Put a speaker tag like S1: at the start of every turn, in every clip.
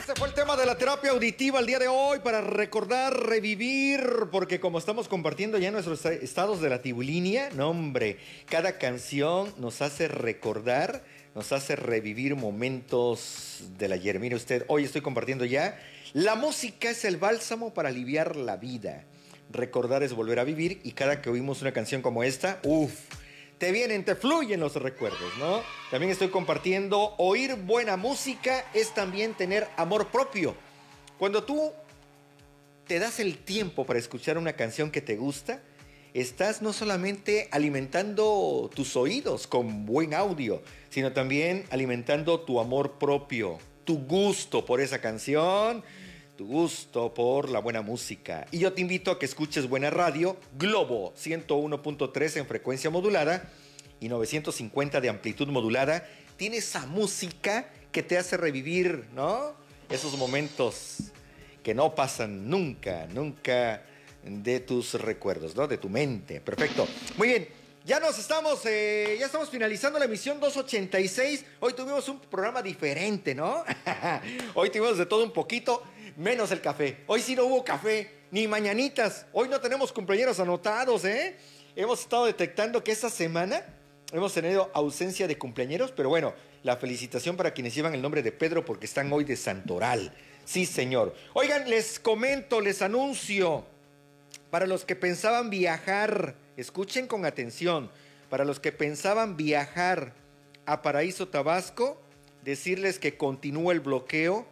S1: Este fue el tema de la terapia auditiva el día de hoy para recordar, revivir, porque como estamos compartiendo ya nuestros estados de la tibulínea, no hombre, cada canción nos hace recordar, nos hace revivir momentos del ayer. Mire usted, hoy estoy compartiendo ya, la música es el bálsamo para aliviar la vida. Recordar es volver a vivir y cada que oímos una canción como esta, te vienen, te fluyen los recuerdos, ¿no? También estoy compartiendo, oír buena música es también tener amor propio. Cuando tú te das el tiempo para escuchar una canción que te gusta, estás no solamente alimentando tus oídos con buen audio, sino también alimentando tu amor propio, tu gusto por esa canción, tu gusto por la buena música. Y yo te invito a que escuches buena radio, Globo 101.3 en frecuencia modulada y 950 de amplitud modulada. Tiene esa música que te hace revivir, ¿no? Esos momentos que no pasan nunca, nunca de tus recuerdos, ¿no? De tu mente. Perfecto. Muy bien. Ya estamos finalizando la emisión 286. Hoy tuvimos un programa diferente, ¿no? Hoy tuvimos de todo un poquito, menos el café. Hoy sí no hubo café, ni mañanitas. Hoy no tenemos cumpleaños anotados, ¿eh? Hemos estado detectando que esta semana hemos tenido ausencia de cumpleañeros, pero bueno, la felicitación para quienes llevan el nombre de Pedro porque están hoy de Santoral. Sí, señor. Oigan, les comento, les anuncio. Para los que pensaban viajar, escuchen con atención, para los que pensaban viajar a Paraíso Tabasco, decirles que continúa el bloqueo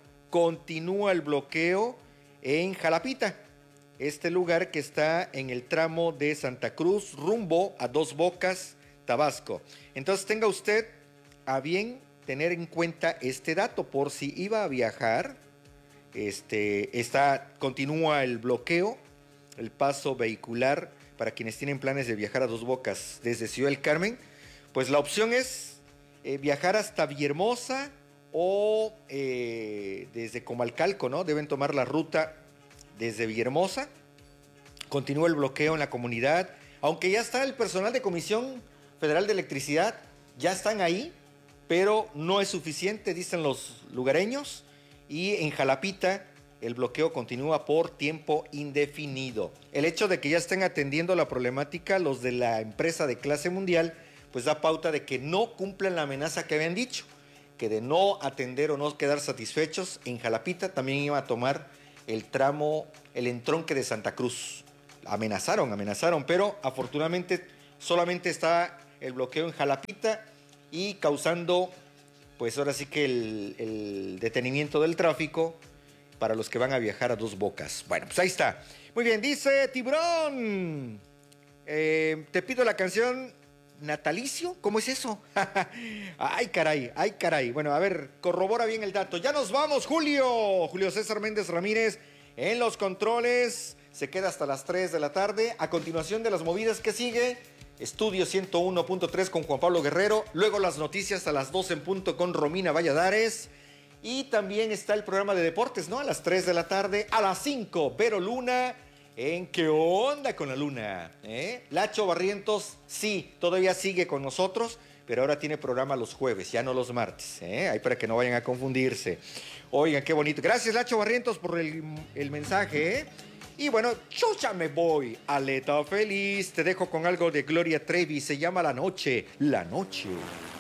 S1: en Jalapita, este lugar que está en el tramo de Santa Cruz rumbo a Dos Bocas, Tabasco. Entonces tenga usted a bien tener en cuenta este dato por si iba a viajar, continúa el bloqueo. El paso vehicular para quienes tienen planes de viajar a Dos Bocas desde Ciudad del Carmen, pues la opción es viajar hasta Villahermosa o desde Comalcalco, ¿no? Deben tomar la ruta desde Villahermosa. Continúa el bloqueo en la comunidad, aunque ya está el personal de Comisión Federal de Electricidad, ya están ahí, pero no es suficiente, dicen los lugareños, y en Jalapita el bloqueo continúa por tiempo indefinido. El hecho de que ya estén atendiendo la problemática los de la empresa de clase mundial, pues da pauta de que no cumplen la amenaza que habían dicho, que de no atender o no quedar satisfechos, en Jalapita también iba a tomar el tramo, el entronque de Santa Cruz. Amenazaron, pero afortunadamente solamente está el bloqueo en Jalapita y causando, pues ahora sí que el detenimiento del tráfico para los que van a viajar a Dos Bocas. Bueno, pues ahí está. Muy bien, dice Tiburón. Te pido la canción Natalicio. ¿Cómo es eso? Ay, caray. Bueno, a ver, corrobora bien el dato. Ya nos vamos, Julio. Julio César Méndez Ramírez en los controles. Se queda hasta las 3 de la tarde. A continuación de las movidas que sigue, Estudio 101.3 con Juan Pablo Guerrero. Luego las noticias a las 2 en punto con Romina Valladares. Y también está el programa de deportes, ¿no? A las 3 de la tarde, a las 5, Vero Luna, en ¿Qué onda con la Luna? Lacho Barrientos, sí, todavía sigue con nosotros, pero ahora tiene programa los jueves, ya no los martes, ahí para que no vayan a confundirse. Oigan, qué bonito. Gracias, Lacho Barrientos, por el mensaje, Y bueno, yo ya me voy, Aleta Feliz. Te dejo con algo de Gloria Trevi, se llama La Noche.